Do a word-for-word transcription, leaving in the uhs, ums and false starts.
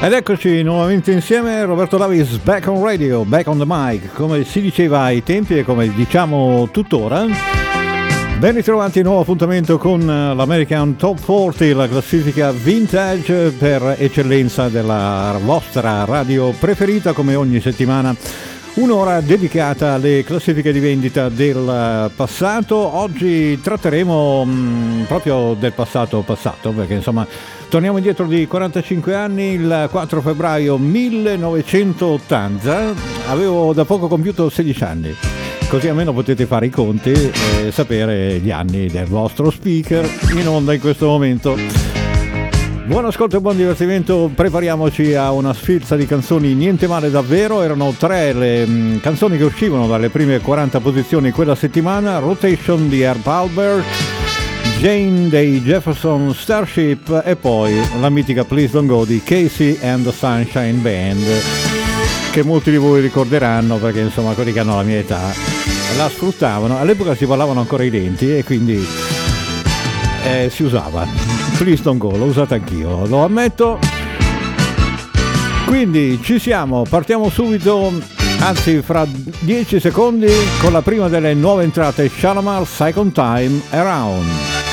Ed eccoci nuovamente insieme, Roberto Davis, back on radio, back on the mic, come si diceva ai tempi e come diciamo tuttora. Ben ritrovati, nuovo appuntamento con l'American Top quaranta, la classifica vintage per eccellenza della vostra radio preferita, come ogni settimana. Un'ora dedicata alle classifiche di vendita del passato. Oggi tratteremo mh, proprio del passato passato, perché insomma torniamo indietro di quarantacinque anni, il quattro febbraio millenovecentottanta, avevo da poco compiuto sedici anni, così almeno potete fare i conti e sapere gli anni del vostro speaker in onda in questo momento. Buon ascolto e buon divertimento, prepariamoci a una sfilza di canzoni niente male davvero. Erano tre le mh, canzoni che uscivano dalle prime quaranta posizioni quella settimana: Rotation di Herb Alpert, Jane dei Jefferson Starship e poi la mitica Please Don't Go di Casey and the Sunshine Band, che molti di voi ricorderanno perché insomma quelli che hanno la mia età la sfruttavano. All'epoca si ballavano ancora i denti e quindi eh, si usava Please Don't Go, l'ho usata anch'io, lo ammetto. Quindi ci siamo, partiamo subito, anzi fra dieci secondi, con la prima delle nuove entrate, Shalamar, Second Time Around.